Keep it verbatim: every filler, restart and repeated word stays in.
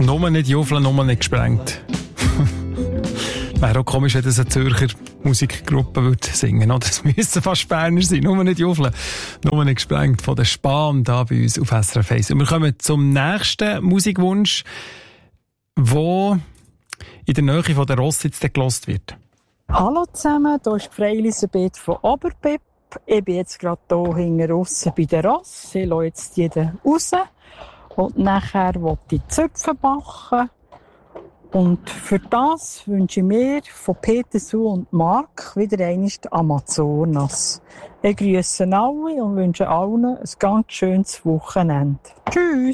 Nur nicht juffeln, nur nicht gesprengt. Wäre auch komisch, wenn das eine Zürcher Musikgruppe würde singen, oder? Das müsste fast Berner sein. Nur nicht juffeln, nur nicht gesprengt. Von der Spahn da bei uns auf S R F eins. Und wir kommen zum nächsten Musikwunsch, wo in der Nähe von der Rossitz gelost wird. Hallo zusammen, hier ist Frau Elisabeth von Oberpip. Ich bin jetzt gerade hier hinten draussen bei der Ross. Ich lasse jetzt jeden raus. Und nachher will ich Zöpfe machen. Und für das wünsche ich mir von Peter, Sue und Mark wieder einmal die Amazonas. Ich grüße alle und wünsche allen ein ganz schönes Wochenende. Tschüss!